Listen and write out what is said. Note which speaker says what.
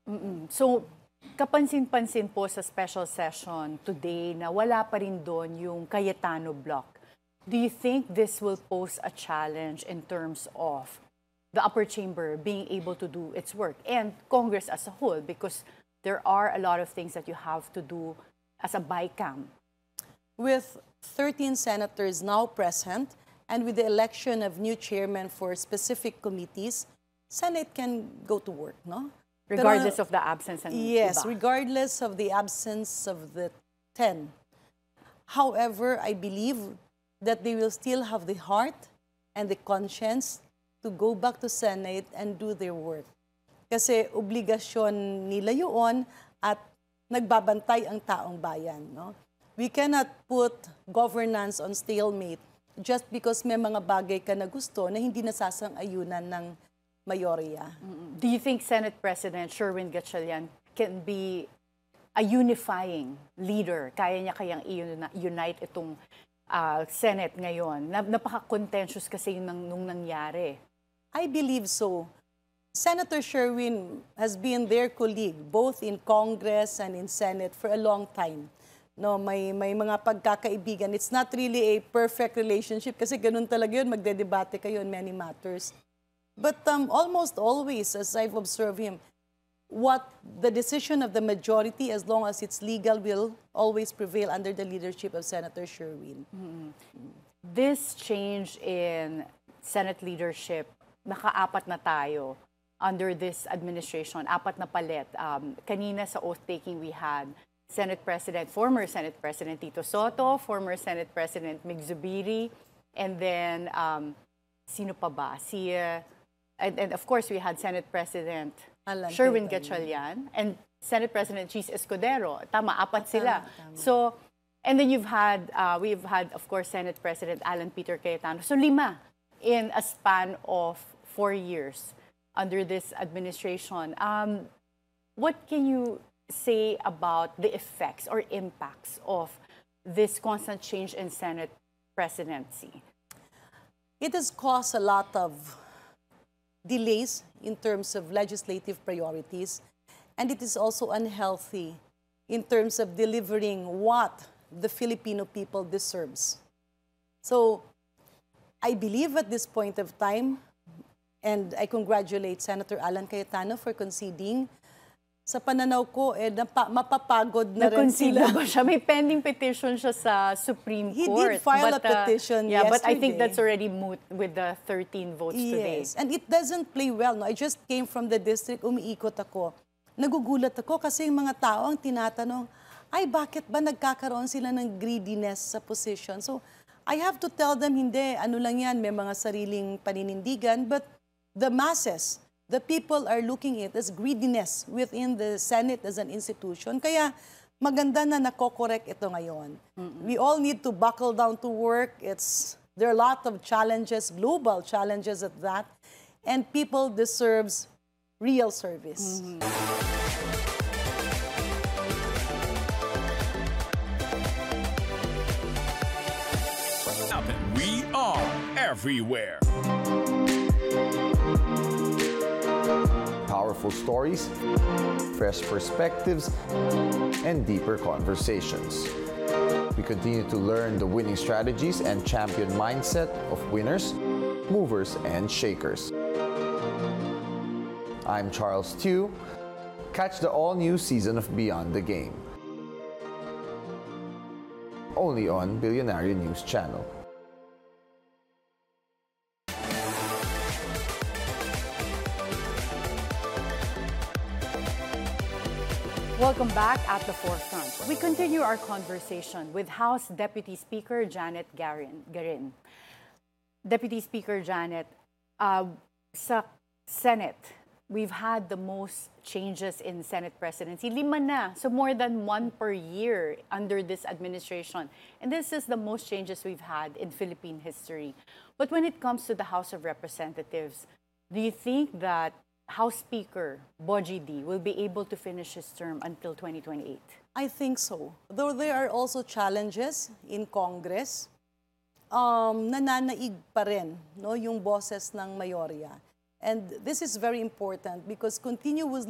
Speaker 1: So, kapansin-pansin po sa special session today na wala pa rin doon yung Cayetano block. Do you think this will pose a challenge in terms of the upper chamber being able to do its work and Congress as a whole, because there are a lot of things that you have to do as a BICAM?
Speaker 2: With 13 senators now present and with the election of new chairmen for specific committees, Senate can go to work, no?
Speaker 1: Regardless of the absence ng
Speaker 2: Yes,
Speaker 1: iba.
Speaker 2: regardless of the absence of the 10. However, I believe that they will still have the heart and the conscience to go back to Senate and do their work. Kasi obligasyon nila yun at nagbabantay ang taong bayan. No? We cannot put governance on stalemate just because may mga bagay ka na gusto na hindi nasasang-ayunan ng mayorya.
Speaker 1: Do you think Senate President Sherwin Gatchalian can be a unifying leader? Kaya niya kayang unite itong Senate ngayon? Napaka-contentious kasi nung nangyari.
Speaker 2: I believe so. Senator Sherwin has been their colleague both in Congress and in Senate for a long time. No, may mga pagkakaibigan. It's not really a perfect relationship kasi ganun talaga yun, magdedebate kayo on many matters. But almost always, as I've observed him, what the decision of the majority, as long as it's legal, will always prevail under the leadership of Senator Sherwin.
Speaker 1: This change in Senate leadership, naka-apat na tayo under this administration, apat na palit. Kanina sa oath-taking we had former Senate President Tito Soto, former Senate President Mig Zubiri, and then sino pa ba? And of course, we had Senate President Sherwin Gatchalian and Senate President Cheese Escudero. Tama, apat sila.
Speaker 2: Tama.
Speaker 1: So, and then we've had, of course, Senate President Alan Peter Cayetano. So, 5 in a span of 4 years under this administration. What can you say about the effects or impacts of this constant change in Senate presidency?
Speaker 2: It has caused a lot of delays in terms of legislative priorities, and it is also unhealthy in terms of delivering what the Filipino people deserves. So I believe at this point of time, and I congratulate Senator Alan Cayetano for conceding, sa pananaw ko, mapapagod na rin sila.
Speaker 1: Ba siya? May pending petition siya sa Supreme Court.
Speaker 2: He did file a petition yesterday.
Speaker 1: But I think that's already moot with the 13 votes today.
Speaker 2: Yes, and it doesn't play well. No? I just came from the district, umiikot ako. Nagugulat ako kasi yung mga tao ang tinatanong, ay bakit ba nagkakaroon sila ng greediness sa position? So I have to tell them, hindi, ano lang yan, may mga sariling paninindigan, but the masses, the people are looking at it as greediness within the Senate as an institution. Kaya maganda na nako-correct ito ngayon. We all need to buckle down to work. There are a lot of challenges, global challenges at that, and people deserves real service.
Speaker 3: We are everywhere.
Speaker 4: Powerful stories, fresh perspectives, and deeper conversations. We continue to learn the winning strategies and champion mindset of winners, movers, and shakers. I'm Charles Tew. Catch the all-new season of Beyond the Game. Only on Billionaire News Channel.
Speaker 1: Welcome back at the forefront. We continue our conversation with House Deputy Speaker Janet Garin. Deputy Speaker Janet, sa Senate, we've had the most changes in Senate presidency. 5 na, so more than 1 per year under this administration. And this is the most changes we've had in Philippine history. But when it comes to the House of Representatives, do you think that House Speaker Bogie D will be able to finish his term until 2028?
Speaker 2: I think so. Though there are also challenges in Congress, nananaig pa rin, no, yung boses ng mayorya. And this is very important because continuously